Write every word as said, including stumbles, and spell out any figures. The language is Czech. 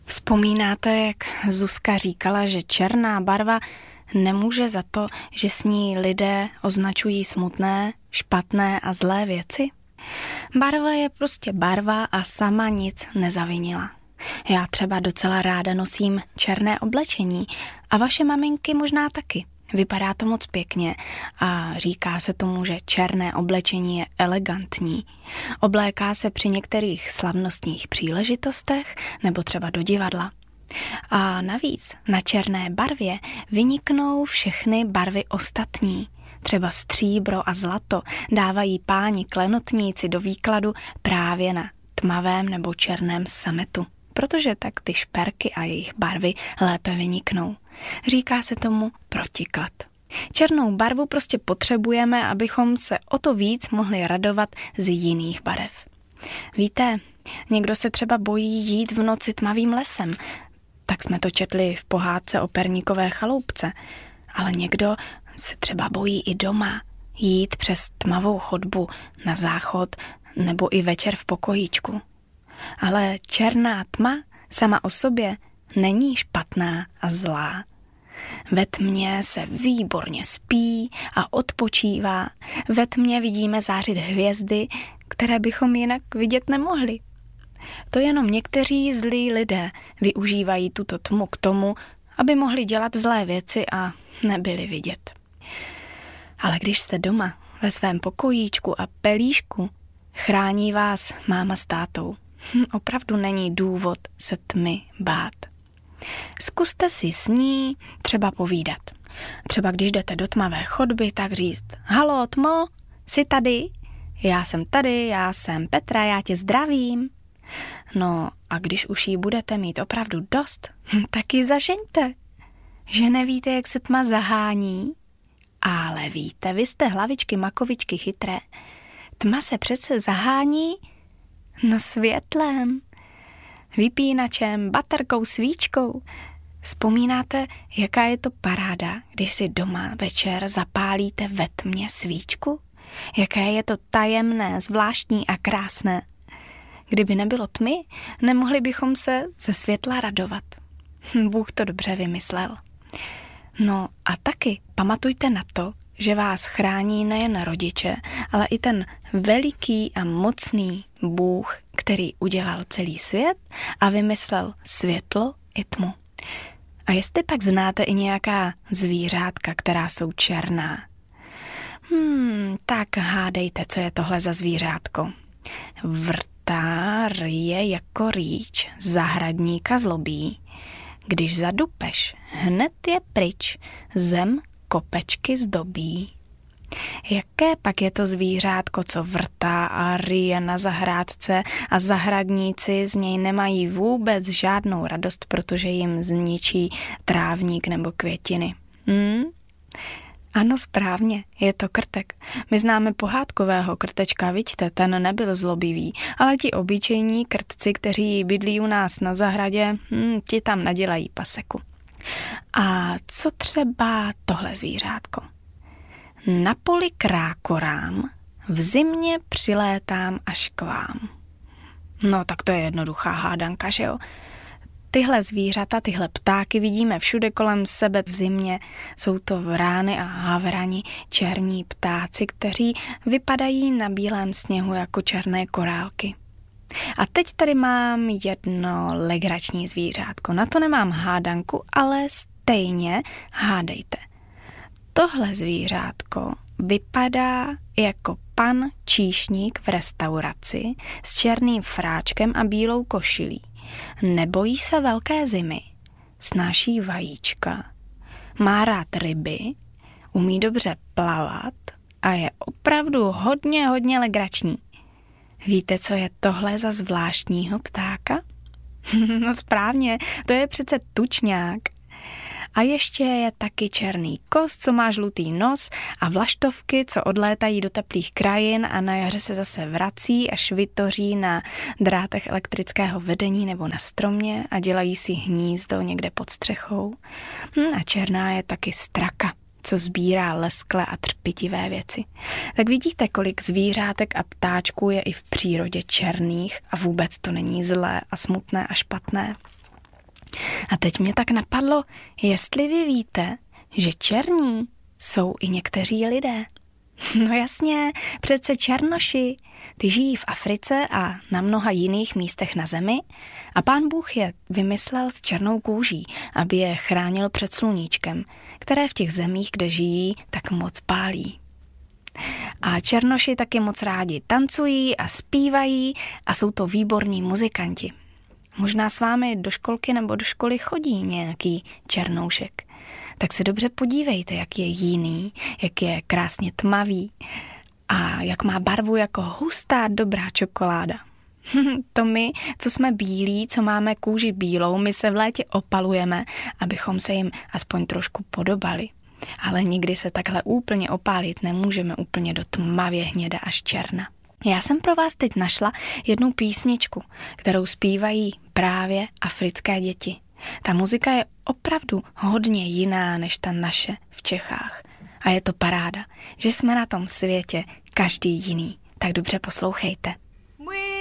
Vzpomínáte, jak Zuzka říkala, že černá barva nemůže za to, že s ní lidé označují smutné, špatné a zlé věci? Barva je prostě barva a sama nic nezavinila. Já třeba docela ráda nosím černé oblečení a vaše maminky možná taky. Vypadá to moc pěkně a říká se tomu, že černé oblečení je elegantní. Obléká se při některých slavnostních příležitostech nebo třeba do divadla. A navíc na černé barvě vyniknou všechny barvy ostatní. Třeba stříbro a zlato dávají páni klenotníci do výkladu právě na tmavém nebo černém sametu, protože tak ty šperky a jejich barvy lépe vyniknou. Říká se tomu protiklad. Černou barvu prostě potřebujeme, abychom se o to víc mohli radovat z jiných barev. Víte, někdo se třeba bojí jít v noci tmavým lesem, tak jsme to četli v pohádce o Perníkové chaloupce, ale někdo se třeba bojí i doma jít přes tmavou chodbu na záchod nebo i večer v pokojíčku. Ale černá tma sama o sobě není špatná a zlá. Ve tmě se výborně spí a odpočívá. Ve tmě vidíme zářit hvězdy, které bychom jinak vidět nemohli. To jenom někteří zlí lidé využívají tuto tmu k tomu, aby mohli dělat zlé věci a nebyli vidět. Ale když jste doma ve svém pokojíčku a pelíšku, chrání vás máma s tátou. Hm, opravdu není důvod se tmy bát. Zkuste si s ní třeba povídat. Třeba když jdete do tmavé chodby, tak říct: Halo, tmo, jsi tady? Já jsem tady, já jsem Petra, já tě zdravím. No a když už jí budete mít opravdu dost, tak ji zažeňte. Že nevíte, jak se tma zahání? Ale víte, vy jste hlavičky, makovičky chytré. Tma se přece zahání no světlem, vypínačem, baterkou, svíčkou. Vzpomínáte, jaká je to paráda, když si doma večer zapálíte ve tmě svíčku? Jaké je to tajemné, zvláštní a krásné. Kdyby nebylo tmy, nemohli bychom se ze světla radovat. Bůh to dobře vymyslel. No a taky pamatujte na to, že vás chrání nejen rodiče, ale i ten veliký a mocný Bůh, který udělal celý svět a vymyslel světlo i tmu. A jestli pak znáte i nějaká zvířátka, která jsou černá, hmm, tak hádejte, co je tohle za zvířátko. Vrtá ryje jako rýč, zahradníka zlobí. Když zadupeš, hned je pryč, zem kopečky zdobí. Jaké pak je to zvířátko, co vrtá a ryje na zahrádce a zahradníci z něj nemají vůbec žádnou radost, protože jim zničí trávník nebo květiny? Hmm? Ano, správně, je to krtek. My známe pohádkového krtečka, viďte, ten nebyl zlobivý, ale ti obyčejní krtci, kteří bydlí u nás na zahradě, hm, ti tam nadělají paseku. A co třeba tohle zvířátko? Na poli krákorám, v zimě přilétám až k vám. No tak to je jednoduchá hádanka, že jo? Tyhle zvířata, tyhle ptáky vidíme všude kolem sebe v zimě. Jsou to vrány a havrani, černí ptáci, kteří vypadají na bílém sněhu jako černé korálky. A teď tady mám jedno legrační zvířátko. Na to nemám hádanku, ale stejně hádejte. Tohle zvířátko vypadá jako pan číšník v restauraci s černým fráčkem a bílou košilí. Nebojí se velké zimy, snáší vajíčka, má rád ryby, umí dobře plavat a je opravdu hodně, hodně legrační. Víte, co je tohle za zvláštního ptáka? No správně, to je přece tučňák. A ještě je taky černý kos, co má žlutý nos a vlaštovky, co odlétají do teplých krajin a na jaře se zase vrací, až vytoří na drátech elektrického vedení nebo na stromě a dělají si hnízdo někde pod střechou. Hm, a černá je taky straka, co sbírá lesklé a třpitivé věci. Tak vidíte, kolik zvířátek a ptáčků je i v přírodě černých a vůbec to není zlé a smutné a špatné. A teď mě tak napadlo, jestli vy víte, že černí jsou i někteří lidé. No jasně, přece černoši, ty žijí v Africe a na mnoha jiných místech na zemi a pán Bůh je vymyslel s černou kůží, aby je chránil před sluníčkem, které v těch zemích, kde žijí, tak moc pálí. A černoši taky moc rádi tancují a zpívají a jsou to výborní muzikanti. Možná s vámi do školky nebo do školy chodí nějaký černoušek. Tak se dobře podívejte, jak je jiný, jak je krásně tmavý a jak má barvu jako hustá dobrá čokoláda. To my, co jsme bílí, co máme kůži bílou, my se v létě opalujeme, abychom se jim aspoň trošku podobali. Ale nikdy se takhle úplně opálit nemůžeme úplně do tmavě hněda až černa. Já jsem pro vás teď našla jednu písničku, kterou zpívají právě africké děti. Ta muzika je opravdu hodně jiná než ta naše v Čechách. A je to paráda, že jsme na tom světě každý jiný. Tak dobře poslouchejte.